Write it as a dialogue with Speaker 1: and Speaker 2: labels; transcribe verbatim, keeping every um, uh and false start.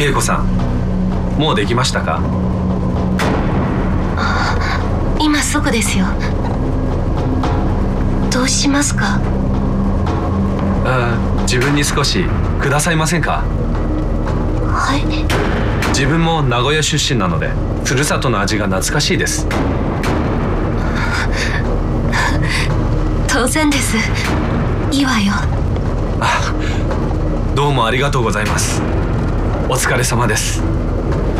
Speaker 1: 恵子さん、もうできましたか？
Speaker 2: 今すぐですよ。どうしますか？
Speaker 1: ああ、自分に少しくださいませんか？
Speaker 2: はい。
Speaker 1: 自分も名古屋出身なので、ふるさとの味が懐かしいです。
Speaker 2: 当然です。いいわよ。
Speaker 1: あ、どうもありがとうございます。お疲れ様です。